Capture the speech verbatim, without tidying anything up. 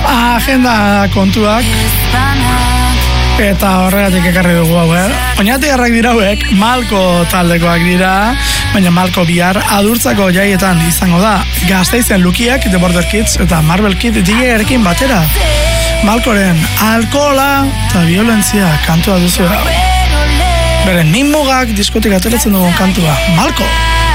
agenda kontuak eta horregatik ekarri dugu hau, eh? Oñatiarrak dira hauek, Malko taldekoak dira, baina Malko bihar adurtzako jaietan izango da. Gasteizen Lukiak, The Border Kids eta Marvel Kid D J-erekin batera. Malkoren alkohola eta violentzia kantua duzu. Beren minmugak diskotik ateratzen dugun kantua. Malko!